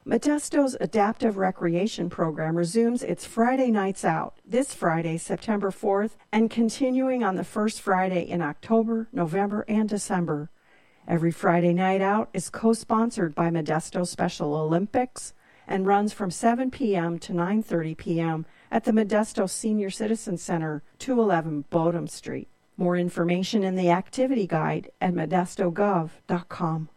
Modesto's Adaptive Recreation Program resumes its Friday Nights Out this Friday, September 4th, and continuing on the first Friday in October, November, and December. Every Friday night out is co-sponsored by Modesto Special Olympics and runs from 7 p.m. to 9:30 p.m. at the Modesto Senior Citizen Center, 211 Bodum Street. More information in the activity guide at modestogov.com.